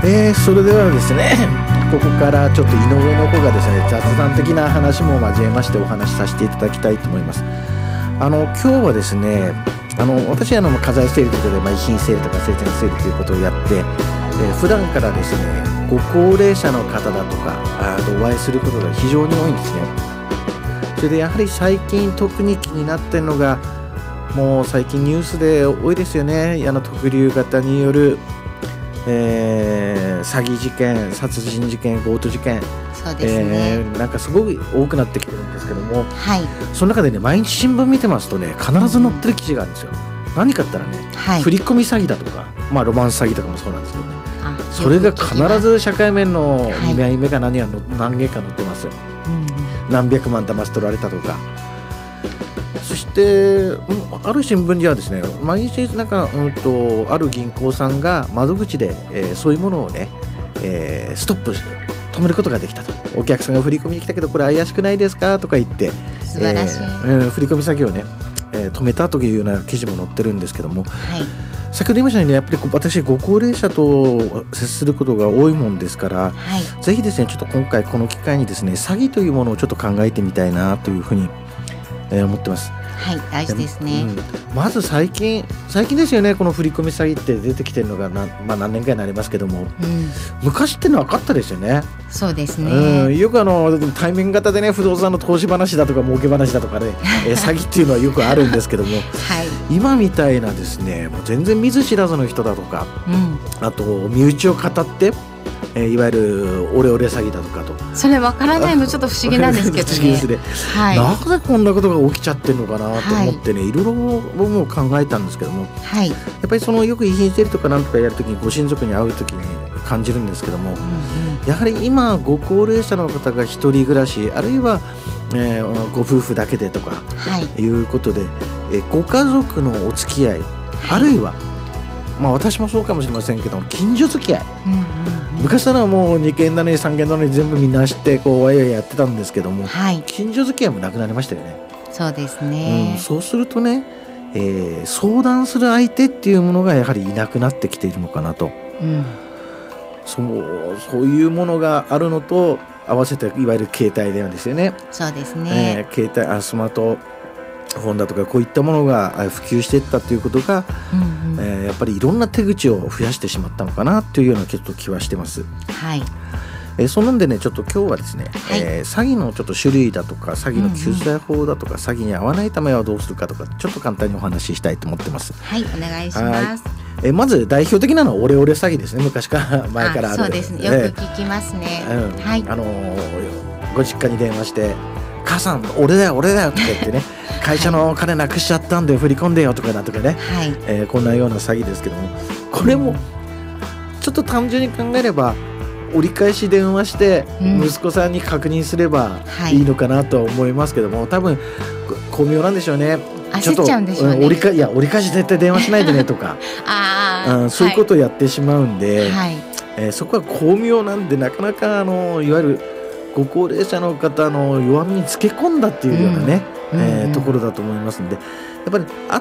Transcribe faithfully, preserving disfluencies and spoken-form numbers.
えー、それではですね、ここからちょっと井上の方がですね、雑談的な話も交えましてお話しさせていただきたいと思います。あの今日はですね、あの私はあの家財整理ということで、まあ、遺品整理とか生前整理ということをやって、えー、普段からですね、ご高齢者の方だとかあとお会いすることが非常に多いんですね。それでやはり最近特に気になっているのが、もう最近ニュースで多いですよね。あの特流型によるえー、詐欺事件、殺人事件、強盗事件、 そうですね、 えー、なんかすごい多くなってきてるんですけども、 はい、 その中でね、毎日新聞見てますとね、必ず載ってる記事があるんですよ。何かって言ったらね、はい、振り込み詐欺だとか、まあロマンス詐欺とかもそうなんですけどね、それが必ず社会面のにまいめか何やの何件か載ってますよ、うん、何百万騙し取られたとか。そしてある新聞にはですね、毎日なんか、うん、とある銀行さんが窓口で、えー、そういうものをね、えー、ストップして止めることができたと。お客さんが振り込みに来たけどこれ怪しくないですかとか言って素晴らしい、 えー、振り込み詐欺をね、えー、止めたというような記事も載ってるんですけども、はい、先ほど言いましたように、ね、やっぱり私ご高齢者と接することが多いもんですから、はい、ぜひですね、ちょっと今回この機会にですね、詐欺というものをちょっと考えてみたいなというふうに、えー、思ってます。 はい、大事ですね、 うん、まず最近最近ですよね、この振り込み詐欺って出てきてるのがな、まあ、何年かになりますけども、うん、昔ってのは分かったですよね。 そうですね、 うん、よくあの対面型でね、不動産の投資話だとか儲け話だとかねえ詐欺っていうのはよくあるんですけども、はい、今みたいなですね、もう全然見ず知らずの人だとか、うん、あと身内を語ってえー、いわゆるオレオレ詐欺だとかと、 それ分からないのちょっと不思議なんですけどね。不思議ですね、はい、 なぜこんなことが起きちゃってるのかなと思ってね、はい、いろいろ僕も考えたんですけども、はい、やっぱりそのよく遺品整理とかなんとかやるときにご親族に会うときに感じるんですけども、うんうん、やはり今ご高齢者の方が一人暮らし、あるいは、えー、ご夫婦だけでとか、はい、いうことで、えー、ご家族のお付き合い、はい、あるいはまあ、私もそうかもしれませんけど近所付き合い、うんうんうん、昔ならもうにけんだねさんけんだね全部みんな知ってこうワイワイやってたんですけども、はい、近所付き合いもなくなりましたよね。 そうですね、 うん、そうするとね、えー、相談する相手っていうものがやはりいなくなってきているのかなと、うん、そうそういうものがあるのと合わせていわゆる携帯電話ですよね。 そうですね、 えー、携帯あスマートフォンだとかこういったものが普及していったということが、うんうん、えー、やっぱりいろんな手口を増やしてしまったのかなというようなちょっと気はしてます。はい、えー、そんなんでね、ちょっと今日はですね、はい、えー、詐欺のちょっと種類だとか詐欺の救済法だとか、うんうん、詐欺に遭わないためはどうするかとかちょっと簡単にお話ししたいと思ってます。 はい、お願いします。 えー、まず代表的なのはオレオレ詐欺ですね。昔から前からある。 そうですね、よく聞きますね、えーうん、はい、 あのー、ご実家に電話して母さん俺だよ俺だよとか言ってね会社の金なくしちゃったんで振り込んでよとかだとかね、はい、えー、こんなような詐欺ですけども、これもちょっと単純に考えれば折り返し電話して息子さんに確認すればいいのかなとは思いますけども、はい、多分巧妙なんでしょうね。 焦っちゃうんでしょうね。 ちょっと折りかいや折り返し絶対電話しないでねとかあ、うん、そういうことをやってしまうんで、はい、えー、そこは巧妙なんでなかなかあのいわゆるご高齢者の方の弱みにつけ込んだっていうようなね、うん、えーうんうん、ところだと思いますので、やっぱり